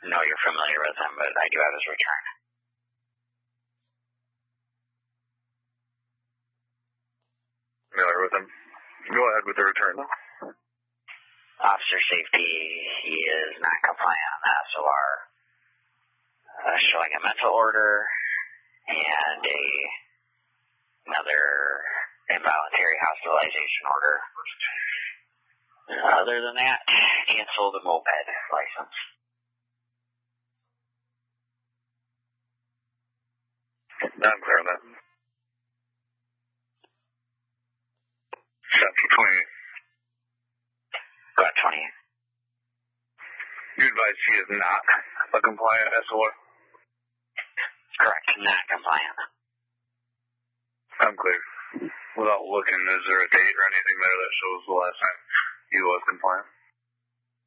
know you're familiar with him, but I do have his return. Familiar with him. Go ahead with the return. Officer safety, he is non-compliant on the SOR, showing a mental order and another involuntary hospitalization order. Other than that, cancel the moped license. I'm clear on that. Chapter 28. Go ahead, 28. You advise he is not a compliant SOR? Correct, not compliant. I'm clear. Without looking, is there a date or anything there that shows the last time he was compliant?